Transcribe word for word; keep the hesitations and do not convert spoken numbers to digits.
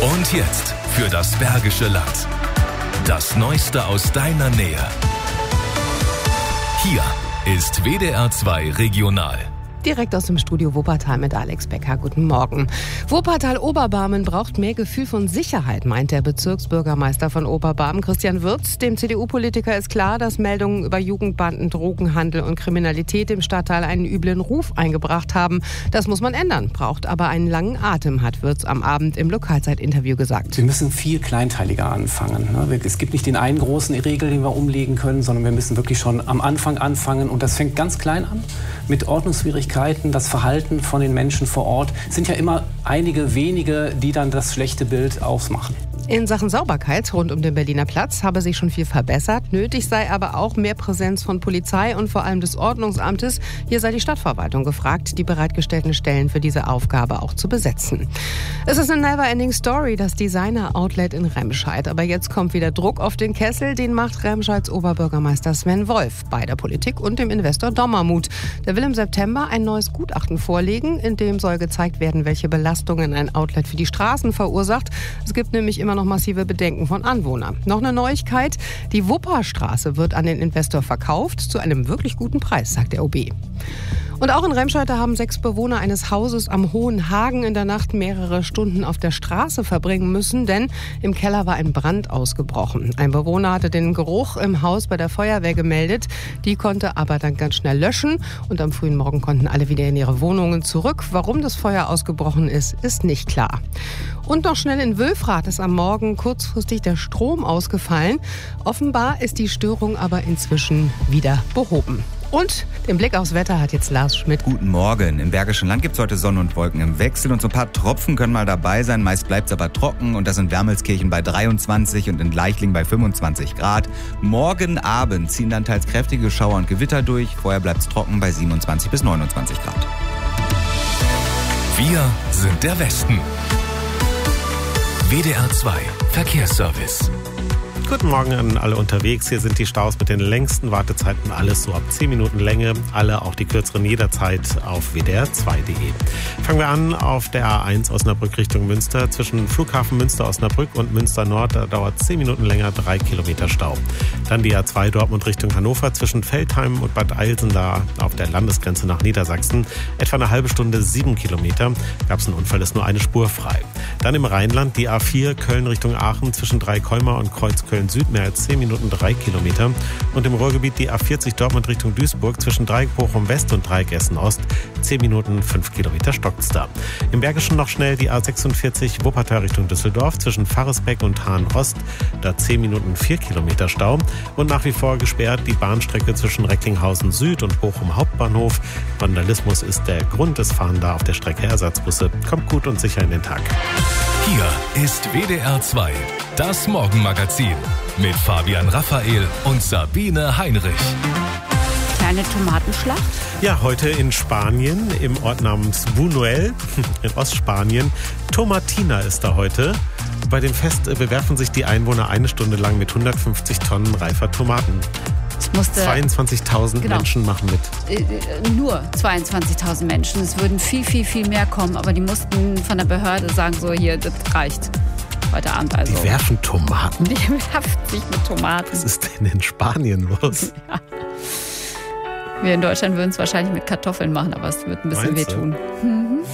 Und jetzt für das Bergische Land. Das Neueste aus deiner Nähe. Hier ist W D R zwei Regional. Direkt aus dem Studio Wuppertal mit Alex Becker. Guten Morgen. Wuppertal-Oberbarmen braucht mehr Gefühl von Sicherheit, meint der Bezirksbürgermeister von Oberbarmen, Christian Wirz. Dem C D U-Politiker ist klar, dass Meldungen über Jugendbanden, Drogenhandel und Kriminalität im Stadtteil einen üblen Ruf eingebracht haben. Das muss man ändern, braucht aber einen langen Atem, hat Wirz am Abend im Lokalzeit-Interview gesagt. Wir müssen viel kleinteiliger anfangen. Es gibt nicht den einen großen Regel, den wir umlegen können, sondern wir müssen wirklich schon am Anfang anfangen. Und das fängt ganz klein an mit Ordnungswidrigkeiten. Das Verhalten von den Menschen vor Ort sind ja immer einige wenige, die dann das schlechte Bild ausmachen. In Sachen Sauberkeit rund um den Berliner Platz habe sich schon viel verbessert. Nötig sei aber auch mehr Präsenz von Polizei und vor allem des Ordnungsamtes. Hier sei die Stadtverwaltung gefragt, die bereitgestellten Stellen für diese Aufgabe auch zu besetzen. Es ist eine never-ending Story, das Designer-Outlet in Remscheid. Aber jetzt kommt wieder Druck auf den Kessel. Den macht Remscheids Oberbürgermeister Sven Wolf bei der Politik und dem Investor Dommermuth. Der will im September ein neues Gutachten vorlegen, in dem soll gezeigt werden, welche Belastungen ein Outlet für die Straßen verursacht. Es gibt nämlich immer noch massive Bedenken von Anwohnern. Noch eine Neuigkeit: Die Wupperstraße wird an den Investor verkauft, zu einem wirklich guten Preis, sagt der O B. Und auch in Remscheid haben sechs Bewohner eines Hauses am Hohen Hagen in der Nacht mehrere Stunden auf der Straße verbringen müssen, denn im Keller war ein Brand ausgebrochen. Ein Bewohner hatte den Geruch im Haus bei der Feuerwehr gemeldet. Die konnte aber dann ganz schnell löschen und am frühen Morgen konnten alle wieder in ihre Wohnungen zurück. Warum das Feuer ausgebrochen ist, ist nicht klar. Und noch schnell in Wülfrath ist am Morgen kurzfristig der Strom ausgefallen. Offenbar ist die Störung aber inzwischen wieder behoben. Und den Blick aufs Wetter hat jetzt Lars Schmidt. Guten Morgen. Im Bergischen Land gibt es heute Sonne und Wolken im Wechsel und so ein paar Tropfen können mal dabei sein. Meist bleibt es aber trocken und das in Wermelskirchen bei dreiundzwanzig und in Leichling bei fünfundzwanzig Grad. Morgen Abend ziehen dann teils kräftige Schauer und Gewitter durch. Vorher bleibt es trocken bei siebenundzwanzig bis neunundzwanzig Grad. Wir sind der Westen. W D R zwei Verkehrsservice. Guten Morgen an alle unterwegs. Hier sind die Staus mit den längsten Wartezeiten. Alles so ab zehn Minuten Länge. Alle, auch die kürzeren, jederzeit auf w d r zwei punkt d e. Fangen wir an auf der A eins Osnabrück Richtung Münster. Zwischen Flughafen Münster-Osnabrück und Münster-Nord da dauert zehn Minuten länger, drei Kilometer Stau. Dann die A zwei Dortmund Richtung Hannover. Zwischen Veltheim und Bad Eilsen, auf der Landesgrenze nach Niedersachsen. Etwa eine halbe Stunde, sieben Kilometer. Gab es einen Unfall, ist nur eine Spur frei. Dann im Rheinland die A vier Köln Richtung Aachen. Zwischen Dreikolmar und Kreuzköln Süd mehr als zehn Minuten, drei Kilometer. Und im Ruhrgebiet die A vierzig Dortmund Richtung Duisburg zwischen Dreieck Bochum West und Dreieck Essen Ost, zehn Minuten, fünf Kilometer stockt's da. Im Bergischen noch schnell die A sechsundvierzig Wuppertal Richtung Düsseldorf zwischen Faresbeck und Hahn Ost, da zehn Minuten, vier Kilometer Stau. Und nach wie vor gesperrt die Bahnstrecke zwischen Recklinghausen Süd und Bochum Hauptbahnhof. Vandalismus ist der Grund, es fahren da auf der Strecke Ersatzbusse. Kommt gut und sicher in den Tag. Hier ist W D R zwei, das Morgenmagazin mit Fabian Raphael und Sabine Heinrich. Kleine Tomatenschlacht? Ja, heute in Spanien, im Ort namens Buñuel, in Ostspanien. Tomatina ist da heute. Bei dem Fest bewerfen sich die Einwohner eine Stunde lang mit hundertfünfzig Tonnen reifer Tomaten. zweiundzwanzigtausend genau. Menschen machen mit. Äh, nur zweiundzwanzigtausend Menschen. Es würden viel, viel, viel mehr kommen. Aber die mussten von der Behörde sagen, so hier, das reicht. Heute Abend also. Die werfen Tomaten? Die werfen sich mit Tomaten. Was ist denn in Spanien los? Ja. Wir in Deutschland würden es wahrscheinlich mit Kartoffeln machen, aber es wird ein bisschen Meinst du? wehtun. Mhm.